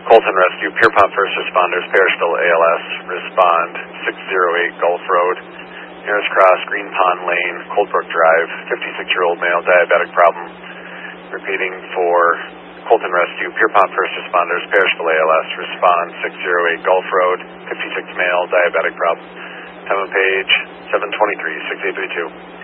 Colton Rescue, Pierpont First Responders, Parrishville ALS, respond 608 Gulf Road, Harris Cross, Green Pond Lane, Coldbrook Drive, 56-year-old male, diabetic problem. Repeating for Colton Rescue, Pierpont First Responders, Parrishville ALS, respond 608 Gulf Road, 56 male, diabetic problem. Time of page 723, 6832.